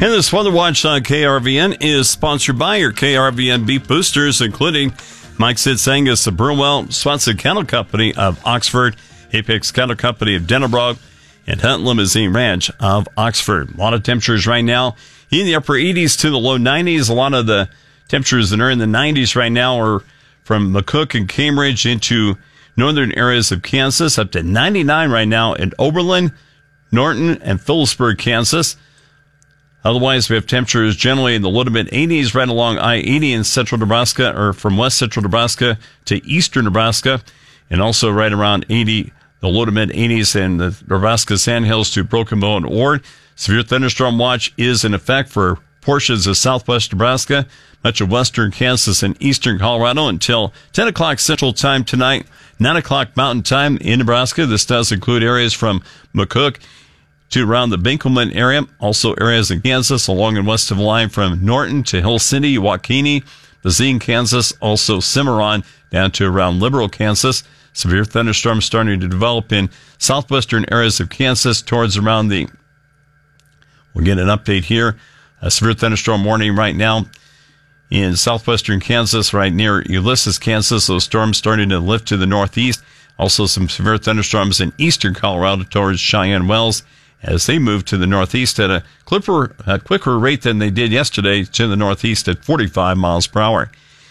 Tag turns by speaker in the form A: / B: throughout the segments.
A: And this Weather Watch on KRVN is sponsored by your KRVN beef boosters, including Mike Sitz Angus of Brunwell, Swanson Cattle Company of Oxford, Apex Cattle Company of Dennerbrook, and Hunt Limousine Ranch of Oxford. A lot of temperatures right now in the upper 80s to the low 90s. A lot of the temperatures that are in the 90s right now are from McCook and Cambridge into northern areas of Kansas, up to 99 right now in Oberlin, Norton, and Phillipsburg, Kansas. Otherwise, we have temperatures generally in the low to mid 80s right along I-80 in central Nebraska, or from west central Nebraska to eastern Nebraska, and also right around 80, the low to mid 80s in the Nebraska Sandhills to Broken Bow and Ord. Severe thunderstorm watch is in effect for portions of southwest Nebraska, much of western Kansas and eastern Colorado until 10 o'clock Central Time tonight, 9 o'clock Mountain Time in Nebraska. This does include areas from McCook to around the Binkelman area, also areas in Kansas along and west of the line from Norton to Hill City, Waukene, Bazine, Kansas, also Cimarron down to around Liberal, Kansas. Severe thunderstorms starting to develop in southwestern areas of Kansas towards around we'll get an update here. A severe thunderstorm warning right now in southwestern Kansas, right near Ulysses, Kansas. Those storms starting to lift to the northeast. Also some severe thunderstorms in eastern Colorado towards Cheyenne Wells as they move to the northeast at a quicker rate than they did yesterday to the northeast at 45 miles per hour.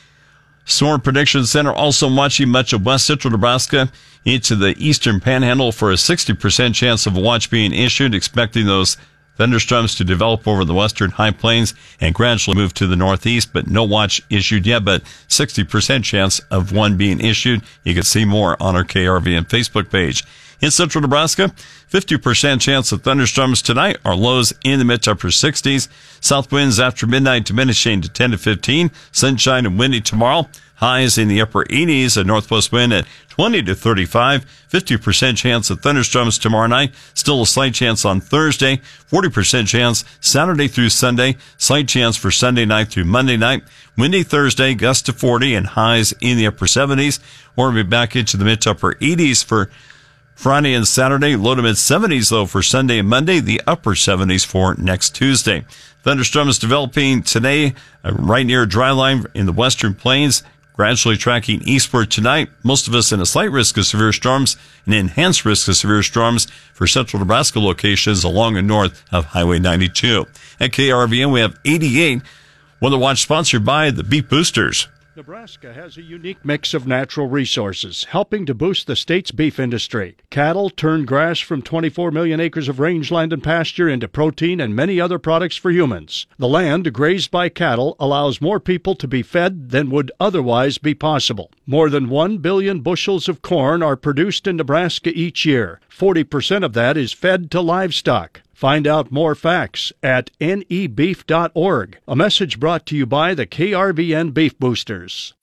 A: Storm Prediction Center also watching much of west central Nebraska into the eastern panhandle for a 60% chance of a watch being issued, expecting those thunderstorms to develop over the western high plains and gradually move to the northeast, but no watch issued yet, but 60% chance of one being issued. You can see more on our KRVN Facebook page. In central Nebraska, 50% chance of thunderstorms tonight. Our lows in the mid to upper 60s. South winds after midnight diminishing to 10 to 15. Sunshine and windy tomorrow. Highs in the upper 80s. A northwest wind at 20 to 35. 50% chance of thunderstorms tomorrow night. Still a slight chance on Thursday. 40% chance Saturday through Sunday. Slight chance for Sunday night through Monday night. Windy Thursday, gust to 40 and highs in the upper 70s. We'll be back into the mid to upper 80s for Friday and Saturday, low to mid 70s though for Sunday and Monday, the upper 70s for next Tuesday. Thunderstorms developing today right near a dry line in the western plains, gradually tracking eastward tonight. Most of us in a slight risk of severe storms, an enhanced risk of severe storms for central Nebraska locations along and north of Highway 92. At KRVN, we have 88. Weather Watch sponsored by the Beef Boosters.
B: Nebraska has a unique mix of natural resources, helping to boost the state's beef industry. Cattle turn grass from 24 million acres of rangeland and pasture into protein and many other products for humans. The land grazed by cattle allows more people to be fed than would otherwise be possible. More than 1 billion bushels of corn are produced in Nebraska each year. 40% of that is fed to livestock. Find out more facts at nebeef.org. A message brought to you by the KRVN Beef Boosters.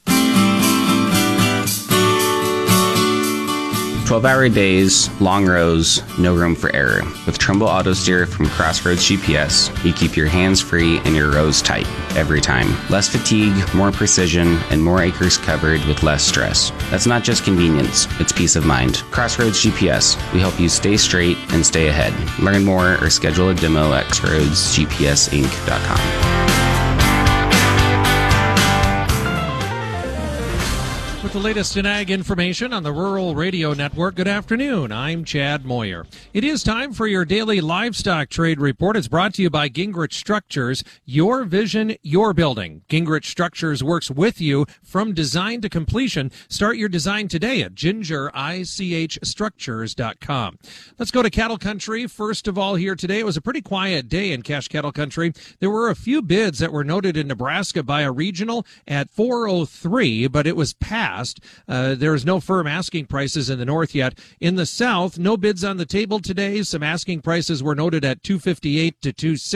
C: 12-hour days, long rows, no room for error. With Trumbull Auto Steer from Crossroads GPS, you keep your hands free and your rows tight every time. Less fatigue, more precision, and more acres covered with less stress. That's not just convenience, it's peace of mind. Crossroads GPS, we help you stay straight and stay ahead. Learn more or schedule a demo at crossroadsgpsinc.com.
D: With the latest in ag information on the Rural Radio Network, good afternoon. I'm Chad Moyer. It is time for your daily livestock trade report. It's brought to you by Gingrich Structures. Your vision, your building. Gingrich Structures works with you from design to completion. Start your design today at gingerichstructures.com. Let's go to cattle country. First of all, here today, it was a pretty quiet day in cash cattle country. There were a few bids that were noted in Nebraska by a regional at 403, but it was passed. There is no firm asking prices in the north yet. In the south, no bids on the table today. Some asking prices were noted at 258 to 260.